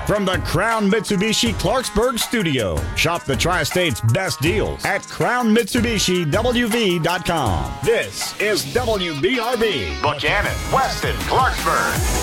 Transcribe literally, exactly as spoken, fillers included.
From the Crown Mitsubishi Clarksburg studio, shop the Tri-State's best deals at crown mitsubishi w v dot com. This is W B R B, Buchanan, Weston, Clarksburg.